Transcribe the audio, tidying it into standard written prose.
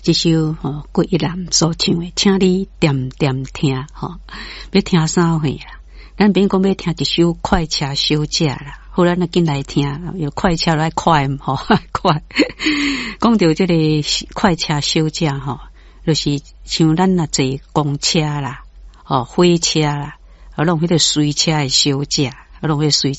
这首郭一男所唱的，请你点点听要听啥会啦？咱别讲要听一首快车小姐啦，好咱就进来听，有快车来快快。讲到这个快车小姐就是像咱那坐公车啦，火车啦，拢迄个随车的小姐，拢迄随